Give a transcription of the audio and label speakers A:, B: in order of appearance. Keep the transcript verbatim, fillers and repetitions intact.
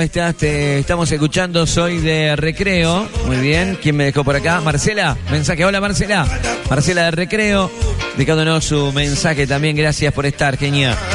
A: Estás, te estamos escuchando, soy de Recreo. Muy bien, ¿quién me dejó por acá? Marcela, mensaje, hola Marcela. Marcela de Recreo, dejándonos su mensaje también, gracias por estar, genial.